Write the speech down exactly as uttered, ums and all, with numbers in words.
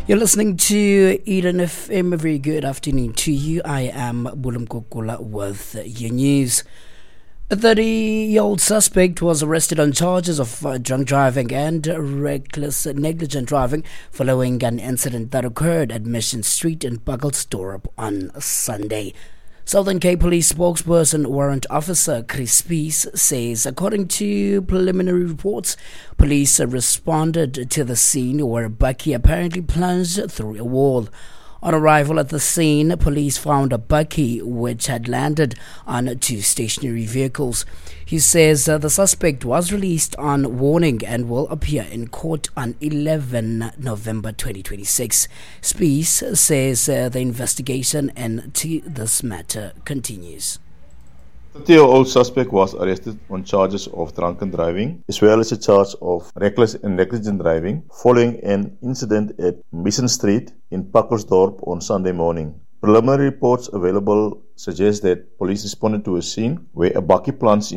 You're listening to Eden F M. A very good afternoon to you. I am Bulum Kokula with your news. A thirty-year-old suspect was arrested on charges of uh, drunk driving and reckless negligent driving following an incident that occurred at Mission Street in Buckelsdorp on Sunday. Southern Cape Police spokesperson Warrant Officer Chris Peace says, according to preliminary reports, police responded to the scene where a bakkie apparently plunged through a wall. On arrival at the scene, police found a bakkie which had landed on two stationary vehicles. He says uh, the suspect was released on warning and will appear in court on the eleventh of November twenty twenty-six. Spees says uh, the investigation into this matter continues. The thirty-year-old suspect was arrested on charges of drunken driving as well as a charge of reckless and negligent driving following an incident at Mission Street in Buckelsdorp on Sunday morning. Preliminary reports available suggest that police responded to a scene where a bakkie plunged